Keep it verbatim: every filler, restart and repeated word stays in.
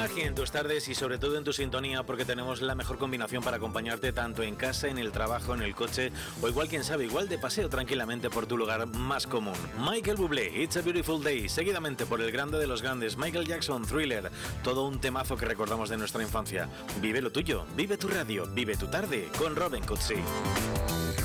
Aquí en tus tardes y sobre todo en tu sintonía, porque tenemos la mejor combinación para acompañarte tanto en casa, en el trabajo, en el coche o igual, quién sabe, igual de paseo tranquilamente por tu lugar más común. Michael Bublé, It's a Beautiful Day, seguidamente por el grande de los grandes, Michael Jackson, Thriller, todo un temazo que recordamos de nuestra infancia. Vive lo tuyo, vive tu radio, vive tu tarde con Robin Cutsi.